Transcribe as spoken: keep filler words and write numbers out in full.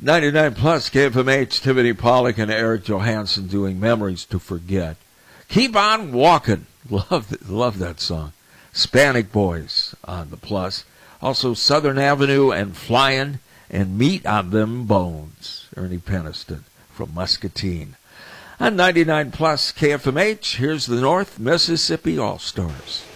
ninety-nine plus K F M H, Tiffany Pollock and Eric Johansson doing Memories to Forget. Keep on Walking. Love, love that song. Hispanic Boys on the plus. Also Southern Avenue and Flyin' and Meat on Them Bones. Ernie Peniston from Muscatine. On ninety-nine plus K F M H, here's the North Mississippi All-Stars.